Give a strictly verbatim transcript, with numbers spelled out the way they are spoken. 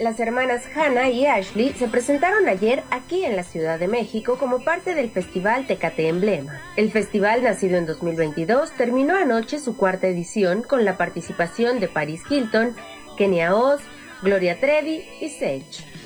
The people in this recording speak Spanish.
las hermanas Hannah y Ashley se presentaron ayer aquí en la Ciudad de México como parte del Festival Tecate Emblema. El festival, nacido en dos mil veintidós, terminó anoche su cuarta edición con la participación de Paris Hilton, Kenia Oz, Gloria Trevi y Sage.